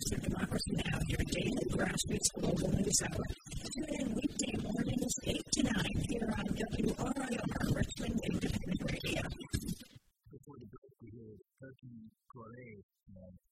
for Democracy Now!, your daily grassroots global news hour. Tune in weekday mornings 8 to 9 here on WRIR, Richmond Independent Radio. Before the break, we heard Turkey Corée